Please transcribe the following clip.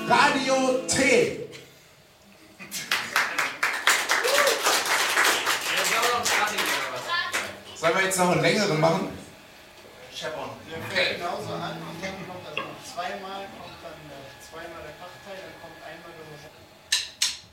Radio T. Sollen wir jetzt noch einen längeren machen? Chapon. Okay. Genauso an und dann kommt das noch zweimal, kommt dann zweimal der Kraftteil, dann kommt einmal der